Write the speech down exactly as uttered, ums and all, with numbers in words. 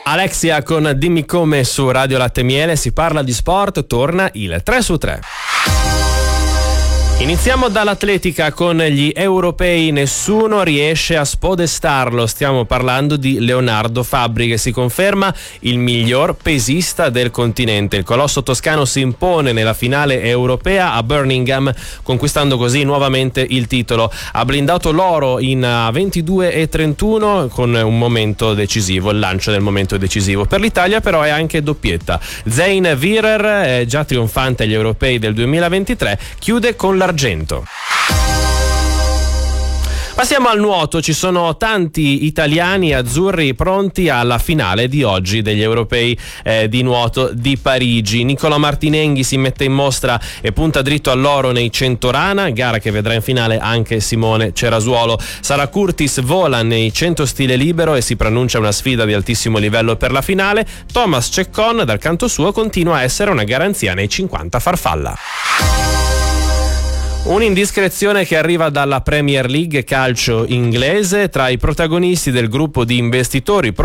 Alexia con Dimmi come su Radio Latte Miele, si parla di sport, torna il tre su tre. Iniziamo dall'atletica con gli europei, nessuno riesce a spodestarlo, stiamo parlando di Leonardo Fabbri che si conferma il miglior pesista del continente. Il colosso toscano si impone nella finale europea a Birmingham, conquistando così nuovamente il titolo. Ha blindato l'oro in ventidue e trentuno con un momento decisivo, il lancio del momento decisivo. Per l'Italia però è anche doppietta. Zein Virer, già trionfante agli europei del duemilaventitré, chiude con la argento. Passiamo al nuoto, ci sono tanti italiani azzurri pronti alla finale di oggi degli europei eh, di nuoto di Parigi. Nicola Martinenghi si mette in mostra e punta dritto all'oro nei cento rana, gara che vedrà in finale anche Simone Cerasuolo. Sara Curtis vola nei cento stile libero e si preannuncia una sfida di altissimo livello per la finale. Thomas Ceccon dal canto suo continua a essere una garanzia nei cinquanta farfalla. Un'indiscrezione che arriva dalla Premier League calcio inglese. Tra i protagonisti del gruppo di investitori